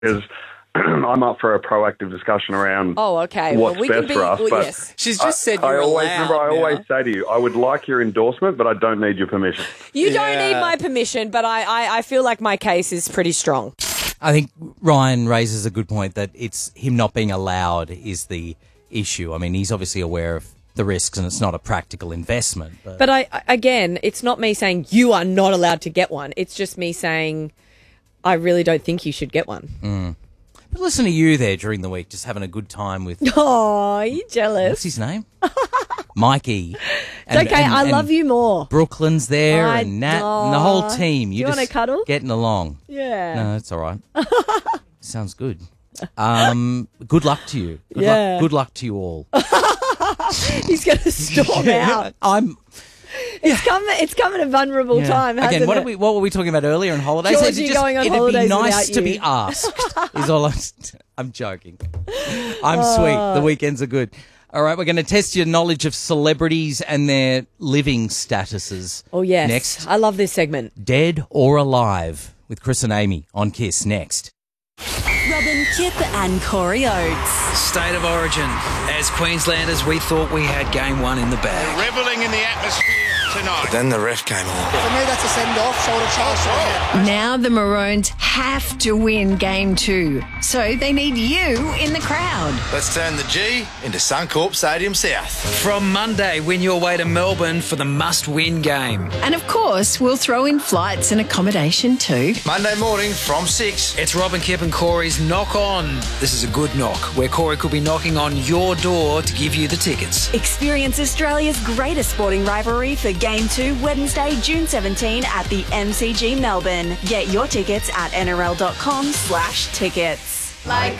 because I'm up for a proactive discussion around what's best for us. But yes. She's just said you're I allowed always say to you, I would like your endorsement, but I don't need your permission. You don't need my permission, but I feel like my case is pretty strong. I think Ryan raises a good point that it's him not being allowed is the issue. I mean, he's obviously aware of the risks and it's not a practical investment. But again, it's not me saying you are not allowed to get one. It's just me saying I really don't think you should get one. Mm. But listen to you there during the week, just having a good time with... Oh, you jealous? What's his name? Mikey. It's okay, I love you more. Brooklyn's there and Nat and the whole team. Do you want to cuddle? Getting along. Yeah. No, it's all right. Sounds good. Good luck to you. Good luck to you all. He's going to storm out. It's come at a vulnerable time, hasn't Again, it? what were we talking about earlier on holidays? Georgie going on holidays it'd be nice without to you. be asked. Is all I'm joking. I'm sweet. The weekends are good. All right, we're going to test your knowledge of celebrities and their living statuses. Oh, yes. Next. I love this segment. Dead or Alive with Chris and Amy on Kiss next. Robin, Kip and Corey Oates. State of origin. As Queenslanders, we thought we had game one in the bag. Revelling in the atmosphere tonight. But then the ref came on. For me, that's a send-off. Shoulder charge to the head. Now the Maroons have to win game 2, so they need you in the crowd. Let's turn the G into Suncorp Stadium South. From Monday, win your way to Melbourne for the must-win game. And of course, we'll throw in flights and accommodation too. Monday morning from 6. It's Robin, Kip and Corey's Knock On. This is a good knock, where Corey could be knocking on your door to give you the tickets. Experience Australia's greatest sporting rivalry for Game 2, Wednesday, June 17 at the MCG Melbourne. Get your tickets at nrl.com/tickets. Like